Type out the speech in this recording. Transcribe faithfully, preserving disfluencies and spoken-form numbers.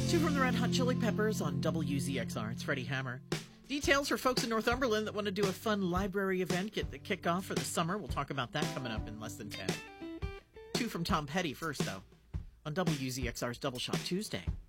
Two from the Red Hot Chili Peppers on W Z X R. It's Freddie Hammer. Details for folks in Northumberland that want to do a fun library event, get the kickoff for the summer. We'll talk about that coming up in less than ten. Two from Tom Petty first, though, on W Z X R's Double Shot Tuesday.